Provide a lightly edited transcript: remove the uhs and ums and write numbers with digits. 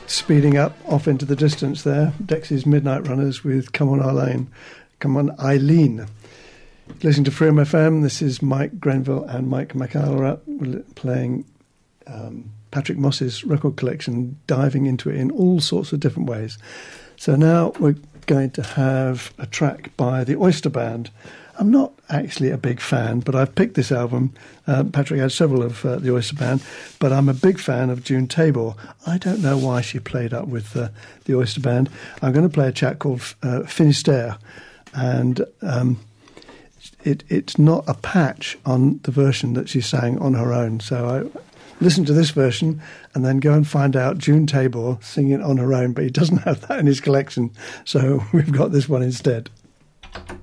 speeding up off into the distance there. Dexys Midnight Runners with Come On Eileen. Come On Eileen. Listening to Freedom FM, this is Mike Grenville and Mike McAlra playing Patrick Moss's record collection, diving into it in all sorts of different ways. So now we're going to have a track by the Oyster Band. I'm not actually a big fan, but I've picked this album. Patrick had several of the Oyster Band, but I'm a big fan of June Tabor. I don't know why she played up with the Oyster Band. I'm going to play a track called Finistère, and it's not a patch on the version that she sang on her own. So I listen to this version and then go and find out June Tabor singing it on her own, but he doesn't have that in his collection, so we've got this one instead.